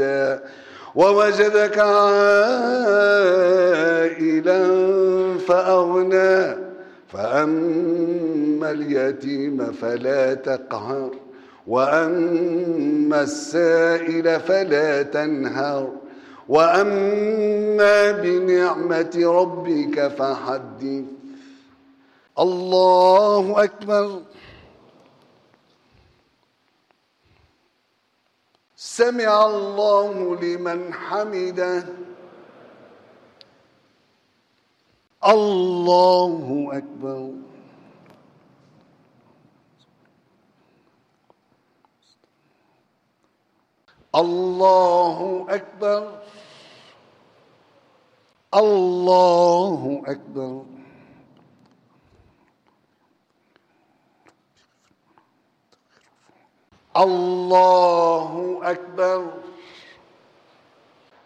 ووجدك عائلا فأغنى فأما اليتيم فلا تقهر وأما السائل فلا تنهر وأما بنعمة ربك فحدث. الله أكبر. سمع الله لمن حمده. الله أكبر. الله أكبر. الله أكبر. الله أكبر.